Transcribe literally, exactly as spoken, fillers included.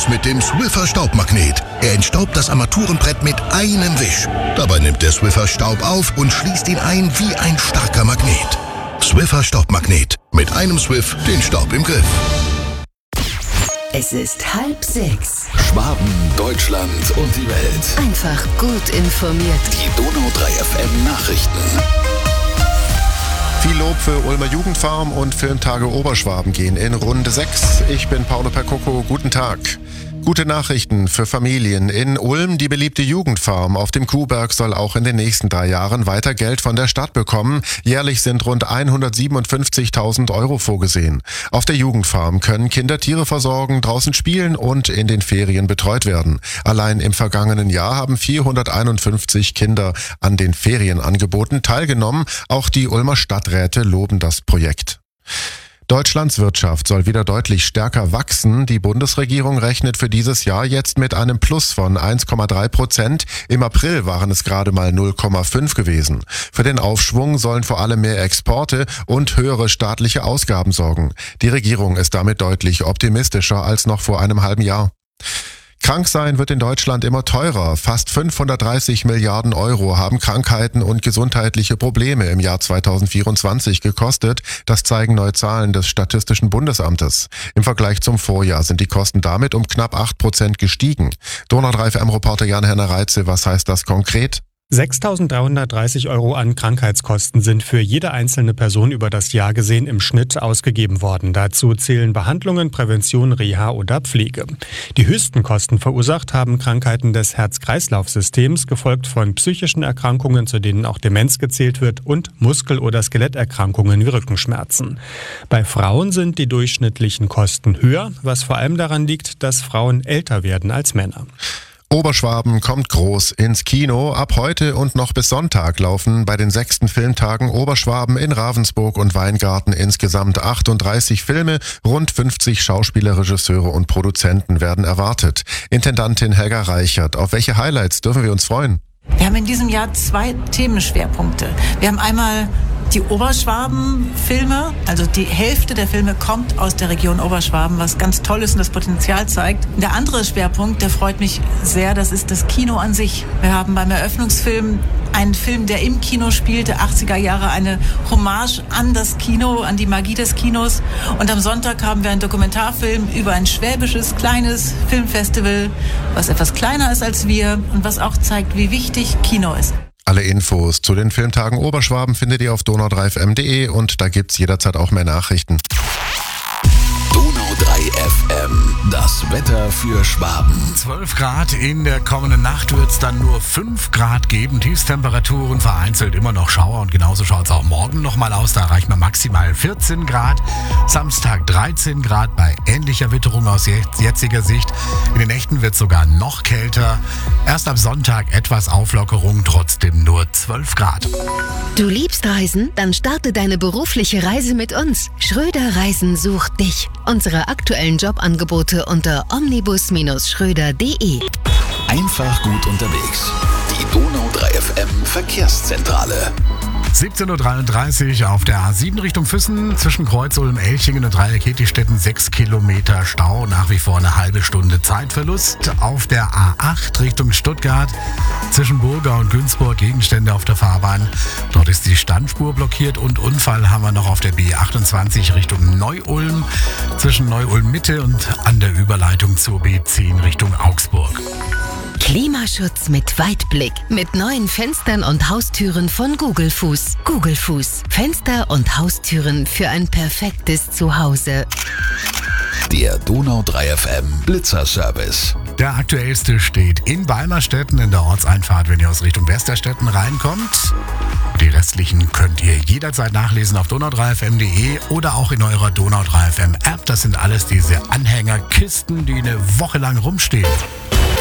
es mit dem Swiffer Staubmagnet. Er entstaubt das Armaturenbrett mit einem Wisch. Dabei nimmt der Swiffer Staub auf und schließt ihn ein wie ein starker Magnet. Swiffer Staubmagnet. Mit einem Swiff den Staub im Griff. Es ist halb sechs. Schwaben, Deutschland und die Welt. Einfach gut informiert. Die Donau drei F M Nachrichten. Viel Lob für Ulmer Jugendfarm und Filmtage Oberschwaben gehen in Runde sechs. Ich bin Paolo Percoco, guten Tag. Gute Nachrichten für Familien. In Ulm, die beliebte Jugendfarm auf dem Kuhberg, soll auch in den nächsten drei Jahren weiter Geld von der Stadt bekommen. Jährlich sind rund hundertsiebenundfünfzigtausend Euro vorgesehen. Auf der Jugendfarm können Kinder Tiere versorgen, draußen spielen und in den Ferien betreut werden. Allein im vergangenen Jahr haben vierhunderteinundfünfzig Kinder an den Ferienangeboten teilgenommen. Auch die Ulmer Stadträte loben das Projekt. Deutschlands Wirtschaft soll wieder deutlich stärker wachsen. Die Bundesregierung rechnet für dieses Jahr jetzt mit einem Plus von eins Komma drei Prozent. Im April waren es gerade mal null Komma fünf gewesen. Für den Aufschwung sollen vor allem mehr Exporte und höhere staatliche Ausgaben sorgen. Die Regierung ist damit deutlich optimistischer als noch vor einem halben Jahr. Krank sein wird in Deutschland immer teurer. Fast fünfhundertdreißig Milliarden Euro haben Krankheiten und gesundheitliche Probleme im Jahr zweitausendvierundzwanzig gekostet. Das zeigen neue Zahlen des Statistischen Bundesamtes. Im Vergleich zum Vorjahr sind die Kosten damit um knapp acht Prozent gestiegen. Donau drei F M-Reporter Jan-Henner Reitze, was heißt das konkret? sechstausenddreihundertdreißig Euro an Krankheitskosten sind für jede einzelne Person über das Jahr gesehen im Schnitt ausgegeben worden. Dazu zählen Behandlungen, Prävention, Reha oder Pflege. Die höchsten Kosten verursacht haben Krankheiten des Herz-Kreislauf-Systems, gefolgt von psychischen Erkrankungen, zu denen auch Demenz gezählt wird, und Muskel- oder Skeletterkrankungen wie Rückenschmerzen. Bei Frauen sind die durchschnittlichen Kosten höher, was vor allem daran liegt, dass Frauen älter werden als Männer. Oberschwaben kommt groß ins Kino. Ab heute und noch bis Sonntag laufen bei den sechsten Filmtagen Oberschwaben in Ravensburg und Weingarten insgesamt achtunddreißig Filme. Rund fünfzig Schauspieler, Regisseure und Produzenten werden erwartet. Intendantin Helga Reichert, auf welche Highlights dürfen wir uns freuen? Wir haben in diesem Jahr zwei Themenschwerpunkte. Wir haben einmal die Oberschwaben-Filme, also die Hälfte der Filme kommt aus der Region Oberschwaben, was ganz toll ist und das Potenzial zeigt. Der andere Schwerpunkt, der freut mich sehr, das ist das Kino an sich. Wir haben beim Eröffnungsfilm einen Film, der im Kino spielte, achtziger Jahre, eine Hommage an das Kino, an die Magie des Kinos. Und am Sonntag haben wir einen Dokumentarfilm über ein schwäbisches, kleines Filmfestival, was etwas kleiner ist als wir und was auch zeigt, wie wichtig Kino ist. Alle Infos zu den Filmtagen Oberschwaben findet ihr auf donau drei f m punkt de und da gibt's jederzeit auch mehr Nachrichten. Donau drei F M, das Wetter für Schwaben. zwölf Grad, in der kommenden Nacht wird es dann nur fünf Grad geben. Tiefstemperaturen, vereinzelt immer noch Schauer und genauso schaut es auch morgen nochmal aus. Da erreicht man maximal vierzehn Grad. Samstag dreizehn Grad bei ähnlicher Witterung aus jetziger Sicht. In den Nächten wird es sogar noch kälter. Erst ab Sonntag etwas Auflockerung, trotzdem nur zwölf Grad. Du liebst Reisen? Dann starte deine berufliche Reise mit uns. Schröder Reisen sucht dich. Unsere aktuellen Jobangebote unter omnibus Bindestrich schröder punkt de. Einfach gut unterwegs. Die Donau drei F M Verkehrszentrale. siebzehn Uhr dreiunddreißig auf der A sieben Richtung Füssen, zwischen Kreuz Ulm, Elchingen und Dreieck-Kettstetten sechs Kilometer Stau, nach wie vor eine halbe Stunde Zeitverlust. Auf der A acht Richtung Stuttgart, zwischen Burga und Günzburg Gegenstände auf der Fahrbahn. Dort ist die Standspur blockiert und Unfall haben wir noch auf der B achtundzwanzig Richtung Neu-Ulm, zwischen Neu-Ulm Mitte und an der Überleitung zur B zehn Richtung Augsburg. Klimaschutz mit Weitblick. Mit neuen Fenstern und Haustüren von Google Fuß. Google Fuß. Fenster und Haustüren für ein perfektes Zuhause. Der Donau drei F M Blitzerservice. Der aktuellste steht in Balmerstetten in der Ortseinfahrt, wenn ihr aus Richtung Westerstetten reinkommt. Die restlichen könnt ihr jederzeit nachlesen auf donau drei f m punkt de oder auch in eurer Donau drei F M App. Das sind alles diese Anhängerkisten, die eine Woche lang rumstehen.